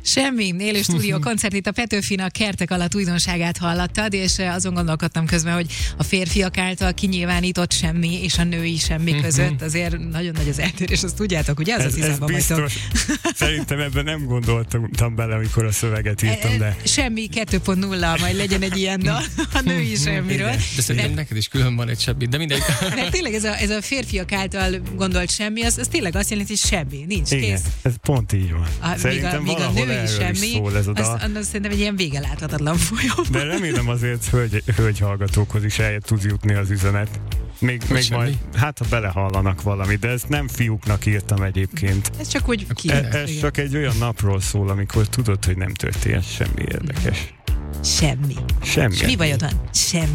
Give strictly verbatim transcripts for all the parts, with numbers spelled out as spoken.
Semmi. Élő stúdió koncert itt a Petőfinak Kertek alatt újdonságát hallattad, és azon gondolkodtam közben, hogy a férfiak által kinyilvánított semmi és a női semmi között azért nagyon nagy az eltérés, azt tudjátok, ugye? Az ez, az ez biztos. Szerintem ebben nem gondoltam bele, amikor a szöveget írtam, de... Semmi kettő pont nulla, majd legyen egy ilyen dal a női semmiről. Igen. De szerintem neked is külön van egy semmi, de mindegy. Mert tényleg ez a, ez a férfiak által gondolt semmi, az, az tényleg azt jelenti, hogy semmi, nincs, igen, kész. ez pont így van. A, szerintem míg a, míg a női semmi, szól ez a dal. az, az szerintem egy ilyen végeláthatatlan folyam. De remélem azért hölgy, hölgy hallgatókhoz is el tud jutni az üzenet. Még, még majd, hát ha belehallanak valamit, de ezt nem fiúknak írtam egyébként. Ez csak úgy ki. E, ez igen. Csak egy olyan napról szól, amikor tudod, hogy nem történt semmi érdekes. Semmi. Semmi. És mi bajod van? Semmi.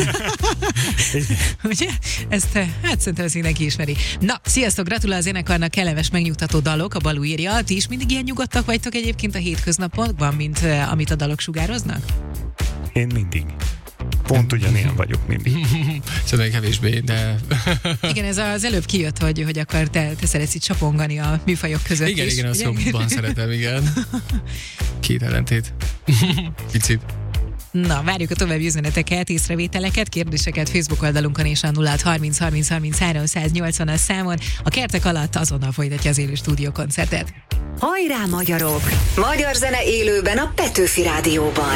Ugye? Ezt hát szerintem ezt mindenki ismeri. Na, sziasztok, gratulál a zenekarnak, kellemes, megnyugtató dalok, a Balú írja. Ti is mindig ilyen nyugodtak vagytok egyébként a hétköznapokban, mint uh, amit a dalok sugároznak? Én mindig. Pont ugyanilyen vagyok mindig. Szerintem kevésbé, de... Igen, ez az előbb kijött, hogy, hogy akkor te, te szeretsz itt csapongani a műfajok között igen, is. Igen, igen, azt jobban szeretem, igen. Két ellentét. Picit. Na, várjuk a további üzeneteket, észrevételeket, kérdéseket Facebook oldalunkon és a nulla harminc harminc harminc háromszáznyolcvanas számon. A Kertek alatt azonnal folytatja az élő stúdiókoncertet. Hajrá, magyarok! Magyar zene élőben a Petőfi Rádióban.